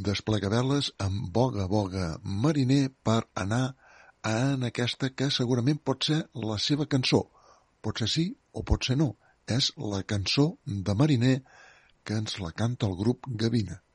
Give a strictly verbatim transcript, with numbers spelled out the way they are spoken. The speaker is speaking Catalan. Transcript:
desplegaveles amb Boga Boga Mariner per anar en aquesta que segurament pot ser la seva cançó. Potser sí o potser no. És la cançó de Mariner que ens la canta el grup Gavina.